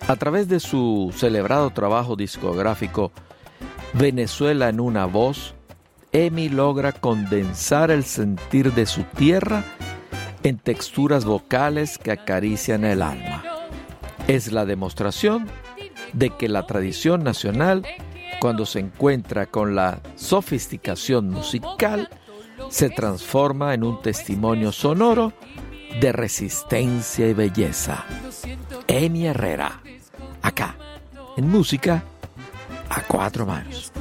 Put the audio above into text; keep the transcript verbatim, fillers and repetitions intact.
A través de su celebrado trabajo discográfico Venezuela en una voz, Emi logra condensar el sentir de su tierra en texturas vocales que acarician el alma. Es la demostración de que la tradición nacional, cuando se encuentra con la sofisticación musical, se transforma en un testimonio sonoro de resistencia y belleza. Emi Herrera, acá, en Música a Cuatro Manos.